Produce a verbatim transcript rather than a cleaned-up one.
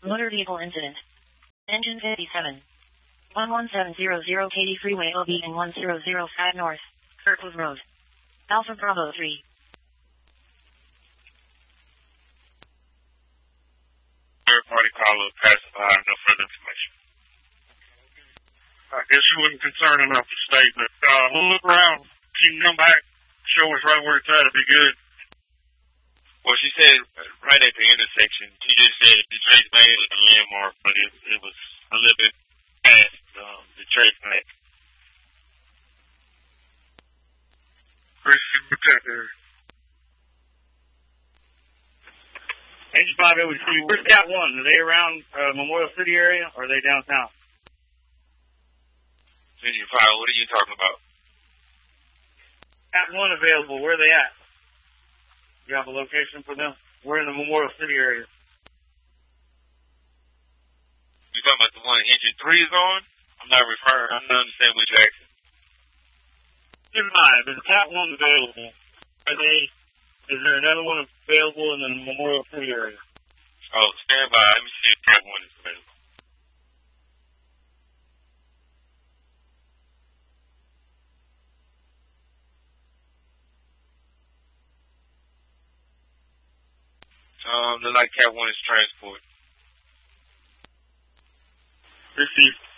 Motor vehicle incident. Engine fifty-seven. one one seven zero zero Katy Freeway O B and one zero zero five North, Kirkwood Road. Alpha Bravo three. Third party caller passes by, no further information. I guess you wasn't concerned enough to stay, but uh, we'll look around. She can come back, show us right where it's at, it'll be good. Well, she said right at the intersection. She just said the trace made a landmark, but it, it was a little bit past um, the trace made. Christian protector. H five O C, where's Cat one? Are they around uh, Memorial City area, or are they downtown? Engine five, what are you talking about? Cat one available, where are they at? You have a location for them? We're in the Memorial City area. You talking about the one engine three is on? I'm not referring, I'm not understanding what you're asking. Never mind, is Cat one available? Are they, is there another one available in the Memorial City area? Oh, stand by, let me see if Cat one is available. Um, look like Cat one is transport. Received.